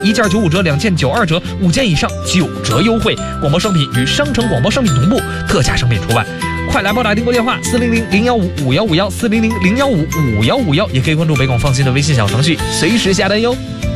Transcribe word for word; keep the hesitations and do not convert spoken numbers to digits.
一件九五折，两件九二折，五件以上九折优惠。广播商品与商城广播商品同步，特价商品除外。快来拨打订购电话四零零零幺五五幺五幺四零零零幺五五幺五幺，也可以关注北广放心的微信小程序，随时下单哟。